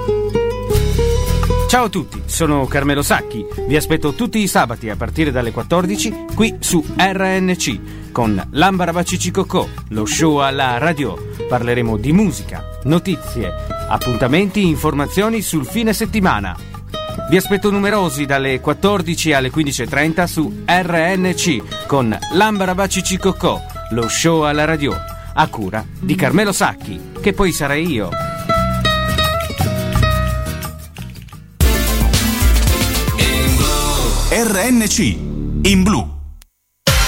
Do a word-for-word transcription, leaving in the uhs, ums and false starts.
Ciao a tutti, sono Carmelo Sacchi. Vi aspetto tutti i sabati a partire dalle quattordici qui su R N C con L'Ambarabacici-Cocò, lo show alla radio. Parleremo di musica, notizie, appuntamenti, informazioni sul fine settimana. Vi aspetto numerosi dalle quattordici alle quindici e trenta su R N C con L'Ambarabacici-Cocò, lo show alla radio, a cura di Carmelo Sacchi, che poi sarei io. R N C in blu.